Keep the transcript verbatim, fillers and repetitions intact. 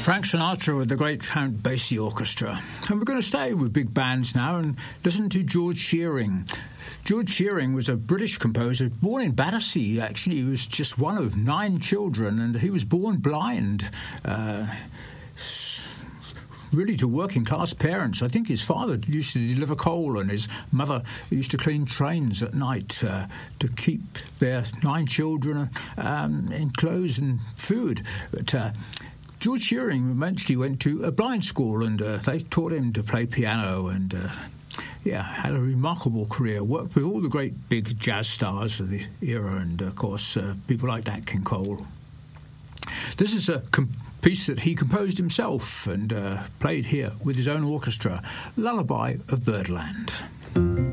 Frank Sinatra with the great Count Basie Orchestra. And we're going to stay with big bands now and listen to George Shearing. George Shearing was a British composer, born in Battersea, actually. He was just one of nine children, and he was born blind. Uh, really to working-class parents. I think his father used to deliver coal and his mother used to clean trains at night uh, to keep their nine children um, in clothes and food. But uh, George Shearing eventually went to a blind school and uh, they taught him to play piano and, uh, yeah, had a remarkable career, worked with all the great big jazz stars of the era and, of course, uh, people like Nat King Cole. This is a com- piece that he composed himself and uh, played here with his own orchestra, Lullaby of Birdland.